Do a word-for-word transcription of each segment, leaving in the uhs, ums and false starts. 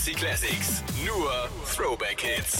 Fantasy Classics. Nur Throwback Hits.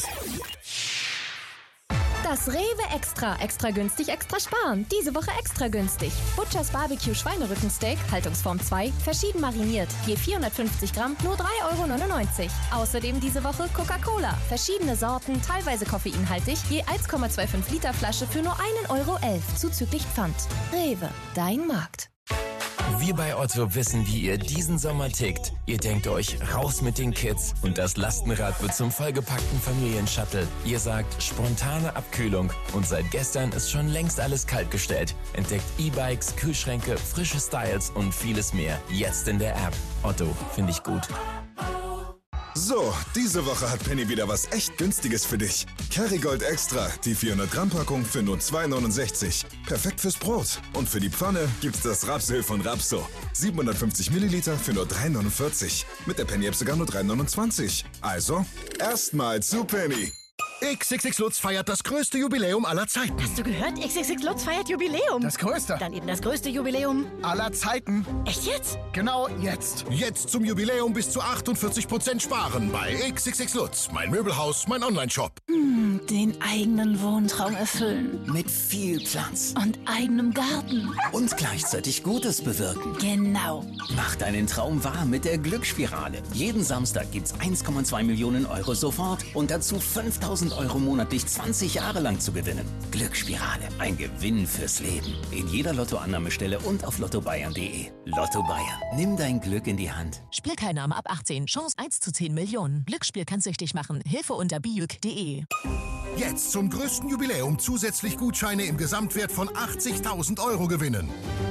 Das Rewe Extra. Extra günstig, extra sparen. Diese Woche extra günstig. Butchers Barbecue Schweinerückensteak, Haltungsform zwei, verschieden mariniert. Je vierhundertfünfzig Gramm, nur drei Euro neunundneunzig. Außerdem diese Woche Coca-Cola. Verschiedene Sorten, teilweise koffeinhaltig, je eins Komma fünfundzwanzig Liter Flasche für nur ein Euro elf, zuzüglich Pfand. Rewe, dein Markt. Wir bei Otto wissen, wie ihr diesen Sommer tickt. Ihr denkt euch, raus mit den Kids und das Lastenrad wird zum vollgepackten Familienshuttle. Ihr sagt, spontane Abkühlung und seit gestern ist schon längst alles kaltgestellt. Entdeckt E-Bikes, Kühlschränke, frische Styles und vieles mehr. Jetzt in der App. Otto, finde ich gut. So, diese Woche hat Penny wieder was echt Günstiges für dich. Kerrygold Extra, die vierhundert Gramm Packung für nur zwei neunundsechzig. Perfekt fürs Brot. Und für die Pfanne gibt's das Rapsöl von Rapso. siebenhundertfünfzig Milliliter für nur drei neunundvierzig. Mit der Penny-App sogar nur drei neunundzwanzig. Also, erstmal zu Penny. X X X Lutz feiert das größte Jubiläum aller Zeiten. Hast du gehört? X X X Lutz feiert Jubiläum. Das größte. Dann eben das größte Jubiläum aller Zeiten. Echt jetzt? Genau jetzt. Jetzt zum Jubiläum bis zu achtundvierzig Prozent sparen bei X X X Lutz. Mein Möbelhaus, mein Online-Shop. Hm, den eigenen Wohntraum erfüllen. Mit viel Platz. Und eigenem Garten. Und gleichzeitig Gutes bewirken. Genau. Mach deinen Traum wahr mit der Glücksspirale. Jeden Samstag gibt's eins Komma zwei Millionen Euro sofort und dazu fünftausend Euro monatlich zwanzig Jahre lang zu gewinnen. Glücksspirale. Ein Gewinn fürs Leben. In jeder Lottoannahmestelle und auf lotto bayern punkt de. Lotto Bayern. Nimm dein Glück in die Hand. Spielteilnahme ab achtzehn. Chance eins zu zehn Millionen. Glücksspiel kann süchtig machen. Hilfe unter bijuk punkt de. Jetzt zum größten Jubiläum zusätzlich Gutscheine im Gesamtwert von achtzigtausend Euro gewinnen.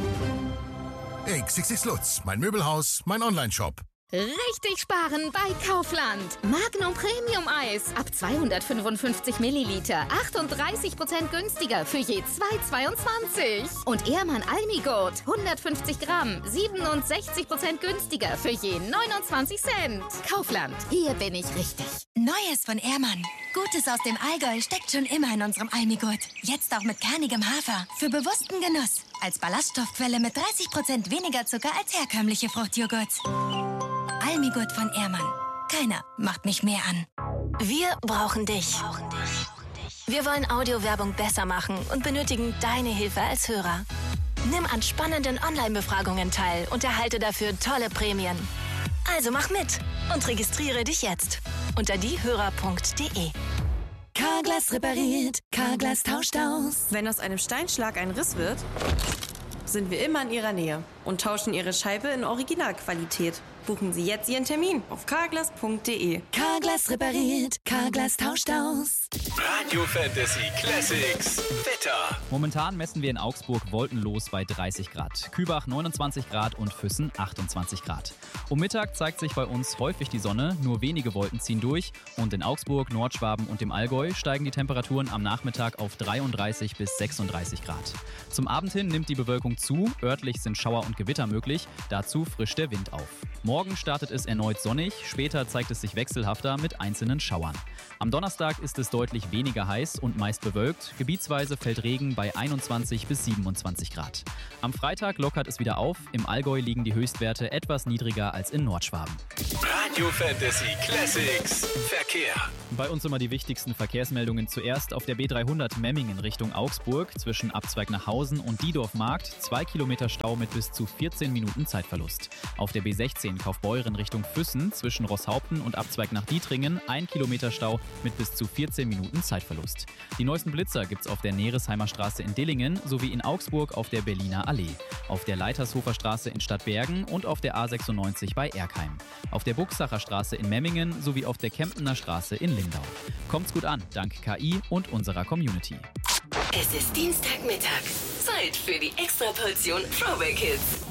X X X Lutz. Mein Möbelhaus, mein Online-Shop. Richtig sparen bei Kaufland. Magnum Premium Eis ab zweihundertfünfundfünfzig Milliliter. achtunddreißig Prozent günstiger für je zwei zweiundzwanzig. Und Ehrmann Almigurt hundertfünfzig Gramm. siebenundsechzig Prozent günstiger für je neunundzwanzig Cent. Kaufland. Hier bin ich richtig. Neues von Ehrmann. Gutes aus dem Allgäu steckt schon immer in unserem Almigurt. Jetzt auch mit kernigem Hafer. Für bewussten Genuss. Als Ballaststoffquelle mit dreißig Prozent weniger Zucker als herkömmliche Fruchtjoghurts. Almigurt von Ehrmann. Keiner macht mich mehr an. Wir brauchen dich. Wir wollen Audiowerbung besser machen und benötigen deine Hilfe als Hörer. Nimm an spannenden Online-Befragungen teil und erhalte dafür tolle Prämien. Also mach mit und registriere dich jetzt unter diehörer punkt de. Carglass repariert, Carglass tauscht aus. Wenn aus einem Steinschlag ein Riss wird, sind wir immer in Ihrer Nähe und tauschen Ihre Scheibe in Originalqualität. Buchen Sie jetzt Ihren Termin auf carglass punkt de. Carglass repariert, Carglass tauscht aus. Radio Fantasy Classics. Wetter. Momentan messen wir in Augsburg wolkenlos bei dreißig Grad. Kübach neunundzwanzig Grad und Füssen achtundzwanzig Grad. Um Mittag zeigt sich bei uns häufig die Sonne, nur wenige Wolken ziehen durch. Und in Augsburg, Nordschwaben und dem Allgäu steigen die Temperaturen am Nachmittag auf dreiunddreißig bis sechsunddreißig Grad. Zum Abend hin nimmt die Bewölkung zu, örtlich sind Schauer und Gewitter möglich, dazu frischt der Wind auf. Morgen startet es erneut sonnig, später zeigt es sich wechselhafter mit einzelnen Schauern. Am Donnerstag ist es deutlich weniger heiß und meist bewölkt, gebietsweise fällt Regen bei einundzwanzig bis siebenundzwanzig Grad. Am Freitag lockert es wieder auf, im Allgäu liegen die Höchstwerte etwas niedriger als in Nordschwaben. Radio Fantasy Classics. Verkehr. Bei uns immer die wichtigsten Verkehrsmeldungen zuerst auf der B dreihundert Memmingen Richtung Augsburg zwischen Abzweig nach Hausen und Diedorfmarkt, zwei Kilometer Stau mit bis zu vierzehn Minuten Zeitverlust. Auf der B sechzehn Kaufbeuren Richtung Füssen zwischen Rosshaupten und Abzweig nach Dietringen, ein Kilometer Stau mit bis zu vierzehn Minuten Zeitverlust. Die neuesten Blitzer gibt's auf der Neresheimer Straße in Dillingen sowie in Augsburg auf der Berliner Allee, auf der Leitershofer Straße in Stadtbergen und auf der A sechsundneunzig bei Erkheim, auf der Buchsacher Straße in Memmingen sowie auf der Kemptener Straße in Lindau. Kommt's gut an, dank K I und unserer Community. Es ist Dienstagmittag. Zeit für die Extraportion Throwback Hits.